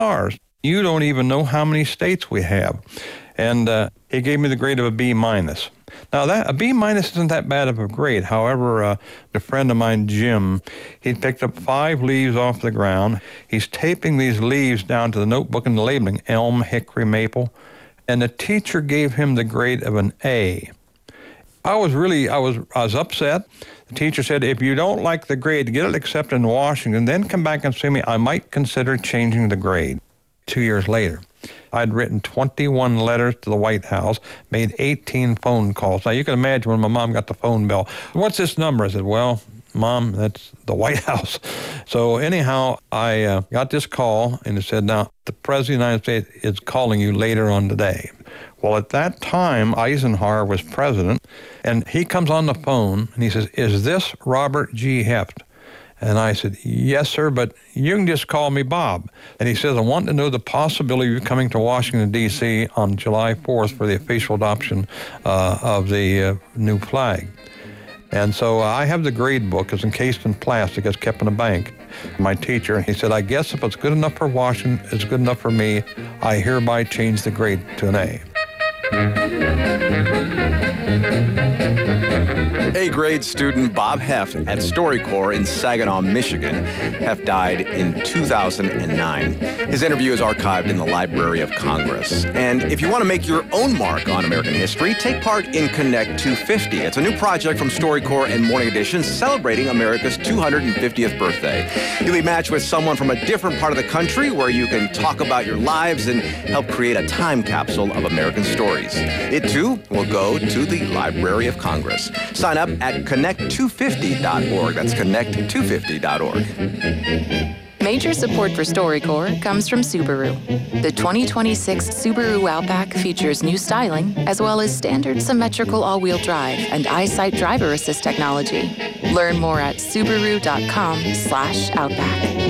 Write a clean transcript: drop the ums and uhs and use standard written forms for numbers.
ours. You don't even know how many states we have. And he gave me the grade of a B minus. Now, a B minus isn't that bad of a grade. However, a friend of mine, Jim, he picked up 5 leaves off the ground. He's taping these leaves down to the notebook and the labeling, elm, hickory, maple. And the teacher gave him the grade of an A. I was upset. The teacher said, if you don't like the grade, get it accepted in Washington, then come back and see me. I might consider changing the grade. 2 years later, I'd written 21 letters to the White House, made 18 phone calls. Now, you can imagine when my mom got the phone bill. What's this number? I said, well, Mom, that's the White House. So anyhow, I got this call, and it said, now, the President of the United States is calling you later on today. Well, at that time, Eisenhower was president, and he comes on the phone, and he says, is this Robert G. Heft? And I said, yes, sir, but you can just call me Bob. And he says, I want to know the possibility of you coming to Washington, D.C. on July 4th for the official adoption of the new flag. And so I have the grade book. It's encased in plastic. It's kept in a bank. My teacher, he said, I guess if it's good enough for Washington, it's good enough for me. I hereby change the grade to an A. A-grade student Bob Heft at StoryCorps in Saginaw, Michigan. Heft died in 2009. His interview is archived in the Library of Congress. And if you want to make your own mark on American history, take part in Connect 250. It's a new project from StoryCorps and Morning Edition celebrating America's 250th birthday. You'll be matched with someone from a different part of the country where you can talk about your lives and help create a time capsule of American stories. It, too, will go to the Library of Congress. Sign up at connect250.org. That's connect250.org. Major support for StoryCorps comes from Subaru. The 2026 Subaru Outback features new styling, as well as standard symmetrical all-wheel drive and EyeSight driver assist technology. Learn more at Subaru.com/Outback.